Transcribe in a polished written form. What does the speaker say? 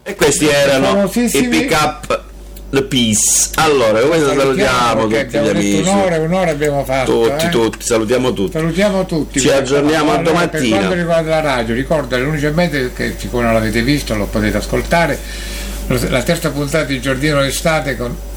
E questi erano i famosissimi Pick Up The Peace. Allora, questo salutiamo tutti gli amici. Un'ora abbiamo fatto. Tutti, salutiamo tutti. Salutiamo tutti. Ci aggiorniamo a Per domattina. quanto riguarda la radio, ricordo alle 11:30, che siccome non l'avete visto lo potete ascoltare, la terza puntata di Giardino d'Estate con